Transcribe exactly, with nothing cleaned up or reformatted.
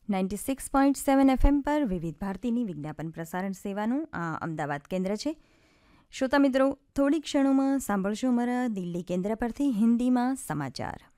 Ninety six point seven FM પર વિવિધ ભારતીની વિજ્ઞાપન પ્રસારણ સેવાનું આ અમદાવાદ કેન્દ્ર છે. શ્રોતા મિત્રો, થોડી ક્ષણોમાં સાંભળશો અમારા દિલ્હી કેન્દ્ર પરથી હિન્દીમાં સમાચાર.